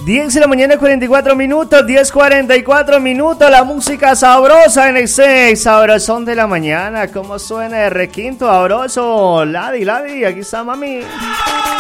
10 de la mañana, 44 minutos, 10:44 minutos, la música sabrosa en el sabrosón de la mañana. ¿Cómo suena el requinto sabroso? Ladi, aquí está mami.